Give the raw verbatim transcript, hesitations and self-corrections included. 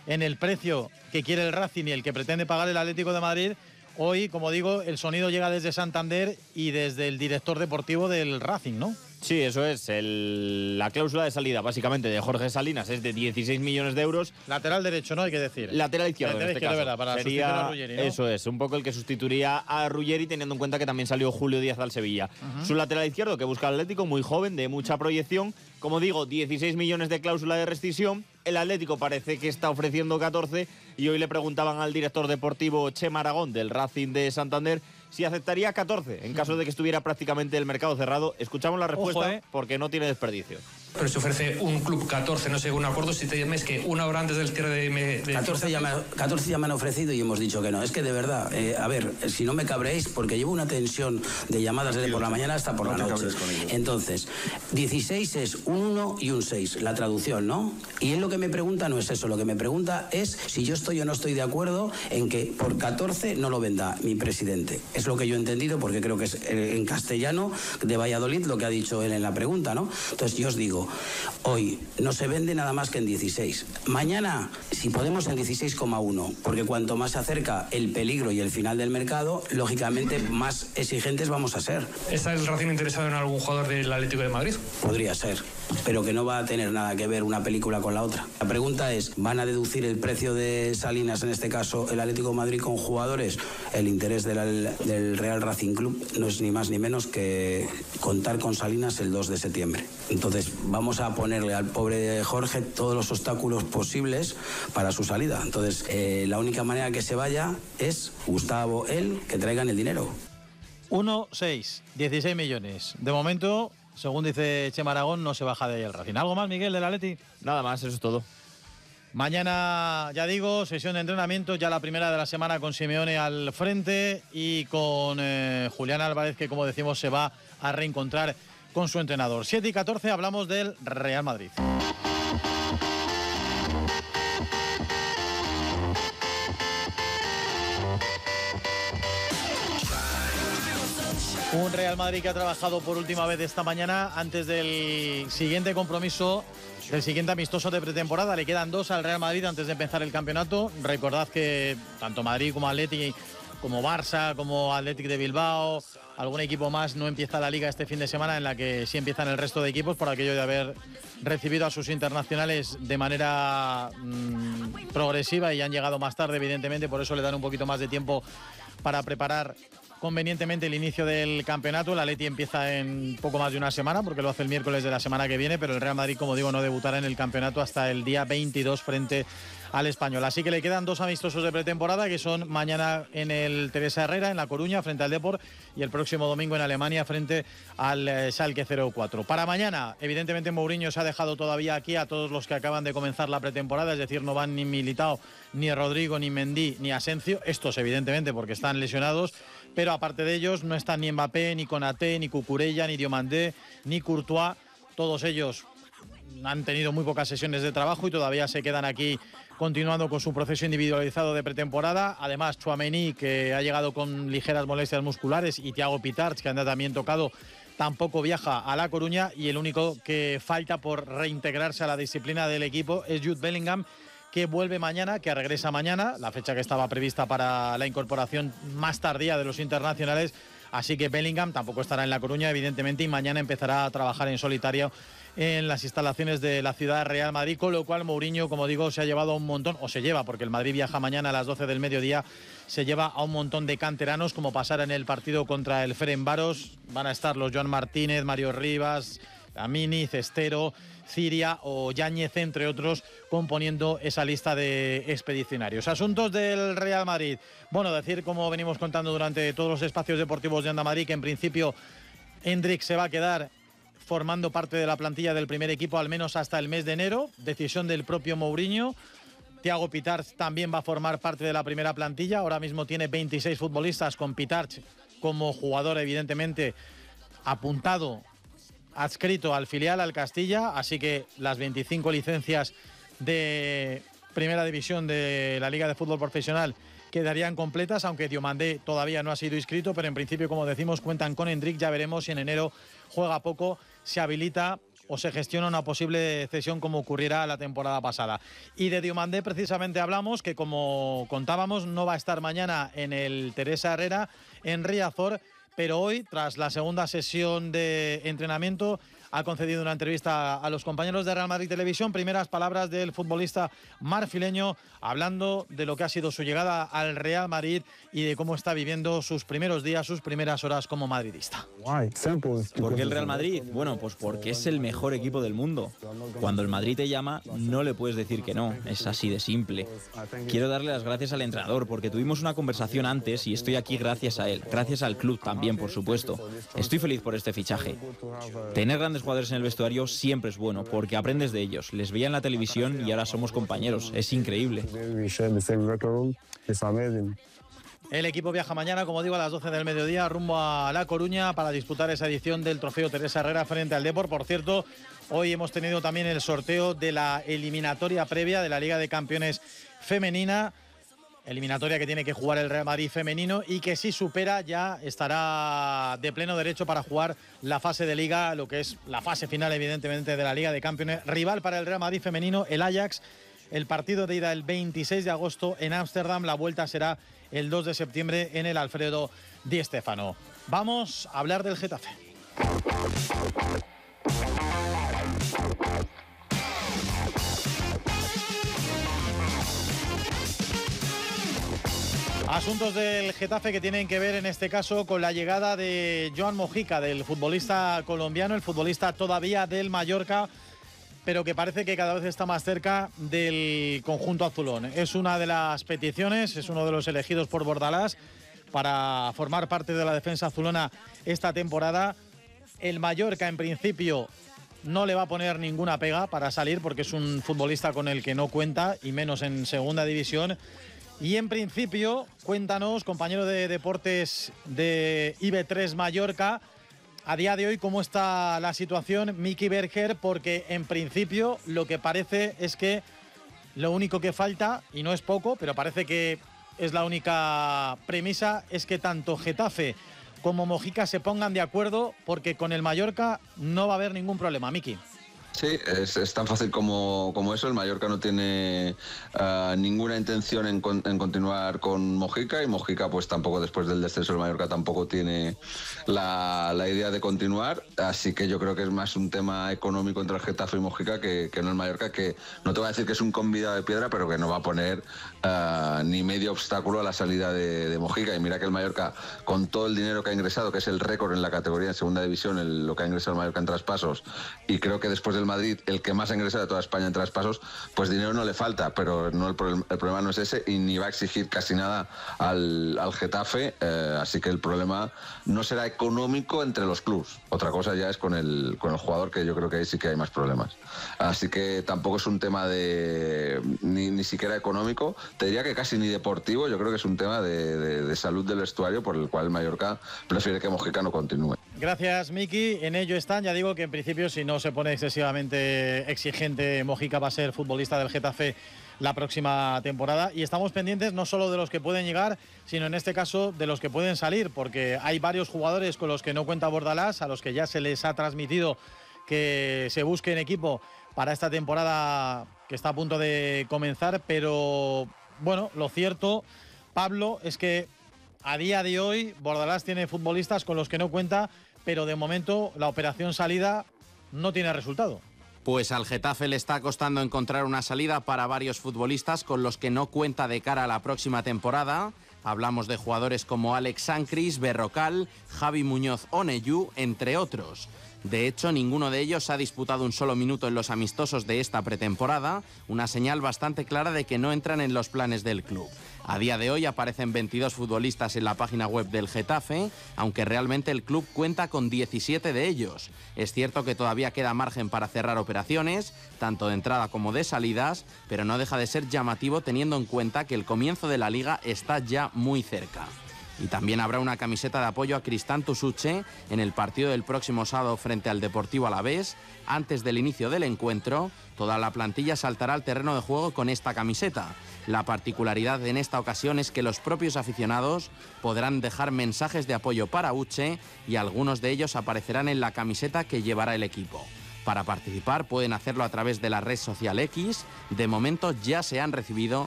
en el precio que quiere el Racing y el que pretende pagar el Atlético de Madrid, hoy, como digo, el sonido llega desde Santander y desde el director deportivo del Racing, ¿no? Sí, eso es. El, la cláusula de salida, básicamente, de Jorge Salinas es de dieciséis millones de euros. Lateral derecho, ¿no? Hay que decir. Lateral izquierdo, Lateral en este izquierdo, caso. ¿verdad? Para Sería, sustituir a Ruggeri, ¿no? Eso es, un poco el que sustituiría a Ruggeri, teniendo en cuenta que también salió Julio Díaz al Sevilla. Uh-huh. Su lateral izquierdo, que busca el Atlético, muy joven, de mucha proyección. Como digo, dieciséis millones de cláusula de rescisión. El Atlético parece que está ofreciendo catorce y hoy le preguntaban al director deportivo Chema Aragón del Racing de Santander si aceptaría catorce en caso de que estuviera prácticamente el mercado cerrado. Escuchamos la respuesta. Ojo, eh. porque no tiene desperdicio. Pero si ofrece un club catorce, no sé, un acuerdo, si te llames que una hora antes del cierre de... de catorce, ya me, catorce ya me han ofrecido y hemos dicho que no. Es que de verdad, eh, a ver, si no me cabréis, porque llevo una tensión de llamadas desde por la mañana hasta por no la noche. Entonces, dieciséis es un uno y un seis, la traducción, ¿no? Y él lo que me pregunta no es eso, lo que me pregunta es si yo estoy o no estoy de acuerdo en que por catorce no lo venda mi presidente. Es lo que yo he entendido, porque creo que es en castellano de Valladolid lo que ha dicho él en la pregunta, ¿no? Entonces yo os digo, hoy no se vende nada más que en dieciséis. Mañana, si podemos, en dieciséis coma uno, porque cuanto más se acerca el peligro y el final del mercado, lógicamente más exigentes vamos a ser. ¿Está el Racing interesado en algún jugador del Atlético de Madrid? Podría ser, pero que no va a tener nada que ver una película con la otra. La pregunta es, ¿van a deducir el precio de Salinas, en este caso el Atlético de Madrid, con jugadores? El interés del, del Real Racing Club no es ni más ni menos que contar con Salinas el dos de septiembre. Entonces vamos a ponerle al pobre Jorge todos los obstáculos posibles para su salida. Entonces eh, la única manera que se vaya es Gustavo, él, que traigan el dinero. uno, seis, dieciséis millones. De momento, según dice Chema Aragón, no se baja de ahí el Racing. ¿Algo más, Miguel, del Atleti? Nada más, eso es todo. Mañana, ya digo, sesión de entrenamiento, ya la primera de la semana con Simeone al frente y con eh, Julián Álvarez, que como decimos se va a reencontrar con su entrenador. siete y catorce, hablamos del Real Madrid. Un Real Madrid que ha trabajado por última vez esta mañana antes del siguiente compromiso, del siguiente amistoso de pretemporada. Le quedan dos al Real Madrid antes de empezar el campeonato. Recordad que tanto Madrid como Atleti, como Barça, como Athletic de Bilbao, algún equipo más no empieza la Liga este fin de semana, en la que sí empiezan el resto de equipos por aquello de haber recibido a sus internacionales de manera mmm, progresiva y han llegado más tarde, evidentemente, por eso le dan un poquito más de tiempo para preparar convenientemente el inicio del campeonato. El Atleti empieza en poco más de una semana, porque lo hace el miércoles de la semana que viene, pero el Real Madrid, como digo, no debutará en el campeonato hasta el día veintidós frente al Español. Así que le quedan dos amistosos de pretemporada, que son mañana en el Teresa Herrera, en La Coruña, frente al Depor, y el próximo domingo en Alemania, frente al eh, Schalke cero cuatro. Para mañana, evidentemente, Mourinho se ha dejado todavía aquí a todos los que acaban de comenzar la pretemporada, es decir, no van ni Militao, ni Rodrigo, ni Mendy, ni Asensio, estos evidentemente porque están lesionados, pero aparte de ellos no están ni Mbappé, ni Konaté, ni Cucurella, ni Diomandé, ni Courtois. Todos ellos han tenido muy pocas sesiones de trabajo y todavía se quedan aquí continuando con su proceso individualizado de pretemporada. Además, Tchouaméni, que ha llegado con ligeras molestias musculares, y Thiago Pitarch, que anda también tocado, tampoco viaja a La Coruña, y el único que falta por reintegrarse a la disciplina del equipo es Jude Bellingham, que vuelve mañana, que regresa mañana, la fecha que estaba prevista para la incorporación más tardía de los internacionales. Así que Bellingham tampoco estará en La Coruña, evidentemente, y mañana empezará a trabajar en solitario en las instalaciones de la ciudad de Real Madrid, con lo cual Mourinho, como digo, se ha llevado a un montón, o se lleva, porque el Madrid viaja mañana a las doce del mediodía, se lleva a un montón de canteranos, como pasara en el partido contra el Ferencváros. Van a estar los Joan Martínez, Mario Rivas, Amini, Cestero, Ciria o Yáñez, entre otros, componiendo esa lista de expedicionarios. Asuntos del Real Madrid. Bueno, decir, como venimos contando durante todos los espacios deportivos de Onda Madrid, que en principio Hendrik se va a quedar formando parte de la plantilla del primer equipo al menos hasta el mes de enero, decisión del propio Mourinho. Thiago Pitarch también va a formar parte de la primera plantilla. Ahora mismo tiene veintiséis futbolistas, con Pitarch como jugador evidentemente apuntado, adscrito al filial, al Castilla, así que las veinticinco licencias de primera división de la Liga de Fútbol Profesional quedarían completas, aunque Diomandé todavía no ha sido inscrito, pero en principio, como decimos, cuentan con Hendrik. Ya veremos si en enero juega poco, se habilita o se gestiona una posible cesión como ocurrirá la temporada pasada. Y de Diomandé precisamente hablamos, que como contábamos no va a estar mañana en el Teresa Herrera en Riazor, pero hoy, tras la segunda sesión de entrenamiento, ha concedido una entrevista a los compañeros de Real Madrid Televisión. Primeras palabras del futbolista marfileño hablando de lo que ha sido su llegada al Real Madrid y de cómo está viviendo sus primeros días, sus primeras horas como madridista. ¿Por qué el Real Madrid? Bueno, pues porque es el mejor equipo del mundo. Cuando el Madrid te llama, no le puedes decir que no. Es así de simple. Quiero darle las gracias al entrenador porque tuvimos una conversación antes y estoy aquí gracias a él. Gracias al club también, por supuesto. Estoy feliz por este fichaje. Tener grandes jugadores en el vestuario siempre es bueno porque aprendes de ellos. Les veía en la televisión y ahora somos compañeros. Es increíble. El equipo viaja mañana, como digo, a las doce del mediodía rumbo a La Coruña para disputar esa edición del Trofeo Teresa Herrera frente al Depor. Por cierto, hoy hemos tenido también el sorteo de la eliminatoria previa de la Liga de Campeones Femenina. Eliminatoria que tiene que jugar el Real Madrid femenino y que si supera ya estará de pleno derecho para jugar la fase de Liga, lo que es la fase final evidentemente de la Liga de Campeones. Rival para el Real Madrid femenino, el Ajax. El partido de ida el veintiséis de agosto en Ámsterdam, la vuelta será el dos de septiembre en el Alfredo Di Stéfano. Vamos a hablar del Getafe. Asuntos del Getafe que tienen que ver en este caso con la llegada de Joan Mojica, del futbolista colombiano, el futbolista todavía del Mallorca, pero que parece que cada vez está más cerca del conjunto azulón. Es una de las peticiones, es uno de los elegidos por Bordalás para formar parte de la defensa azulona esta temporada. El Mallorca en principio no le va a poner ninguna pega para salir porque es un futbolista con el que no cuenta y menos en segunda división. Y en principio, cuéntanos, compañero de deportes de I B tres Mallorca, a día de hoy cómo está la situación, Miki Berger, porque en principio lo que parece es que lo único que falta, y no es poco, pero parece que es la única premisa, es que tanto Getafe como Mojica se pongan de acuerdo, porque con el Mallorca no va a haber ningún problema. Miki. Sí, es, es tan fácil como, como eso. El Mallorca no tiene uh, ninguna intención en, con, en continuar con Mojica, y Mojica pues tampoco, después del descenso del Mallorca, tampoco tiene la, la idea de continuar, así que yo creo que es más un tema económico entre el Getafe y Mojica que, que no el Mallorca, que no te voy a decir que es un convidado de piedra, pero que no va a poner uh, ni medio obstáculo a la salida de, de Mojica. Y mira que el Mallorca, con todo el dinero que ha ingresado, que es el récord en la categoría en segunda división, el, lo que ha ingresado el Mallorca en traspasos, y creo que después del Madrid el que más ha ingresado de toda España en traspasos, pues dinero no le falta, pero no, el, el problema no es ese, y ni va a exigir casi nada al, al Getafe, eh, así que el problema no será económico entre los clubs. Otra cosa ya es con el, con el jugador, que yo creo que ahí sí que hay más problemas. Así que tampoco es un tema de ni, ni siquiera económico, te diría que casi ni deportivo. Yo creo que es un tema de, de, de salud del vestuario, por el cual el Mallorca prefiere que Mojica no continúe. Gracias, Miki. En ello están. Ya digo que en principio, si no se pone excesivamente exigente, Mojica va a ser futbolista del Getafe la próxima temporada. Y estamos pendientes no solo de los que pueden llegar, sino en este caso de los que pueden salir, porque hay varios jugadores con los que no cuenta Bordalás, a los que ya se les ha transmitido que se busquen equipo para esta temporada que está a punto de comenzar. Pero bueno, lo cierto, Pablo, es que a día de hoy Bordalás tiene futbolistas con los que no cuenta, pero de momento la operación salida no tiene resultado. Pues al Getafe le está costando encontrar una salida para varios futbolistas con los que no cuenta de cara a la próxima temporada. Hablamos de jugadores como Alex Sancris, Berrocal, Javi Muñoz Oneyú, entre otros. De hecho, ninguno de ellos ha disputado un solo minuto en los amistosos de esta pretemporada, una señal bastante clara de que no entran en los planes del club. A día de hoy aparecen veintidós futbolistas en la página web del Getafe, aunque realmente el club cuenta con diecisiete de ellos. Es cierto que todavía queda margen para cerrar operaciones, tanto de entrada como de salidas, pero no deja de ser llamativo teniendo en cuenta que el comienzo de la liga está ya muy cerca. Y también habrá una camiseta de apoyo a Cristán Tusuche en el partido del próximo sábado frente al Deportivo Alavés. Antes del inicio del encuentro, toda la plantilla saltará al terreno de juego con esta camiseta. La particularidad en esta ocasión es que los propios aficionados podrán dejar mensajes de apoyo para Uche y algunos de ellos aparecerán en la camiseta que llevará el equipo. Para participar pueden hacerlo a través de la red social X. De momento ya se han recibido